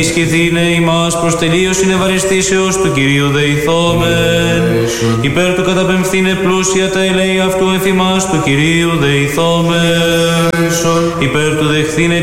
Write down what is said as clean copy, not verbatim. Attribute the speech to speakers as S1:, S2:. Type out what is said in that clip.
S1: Ισχυθήνε ημάς προς τελείωσιν ευαριστήσεως του Κυρίου δεηθόμεν. Υπέρ του καταπεμφθήνε πλούσια τα ελέη αυτού εφ' ημάς του Κυρίου δεηθόμεν. Υπέρ του δεχθήνε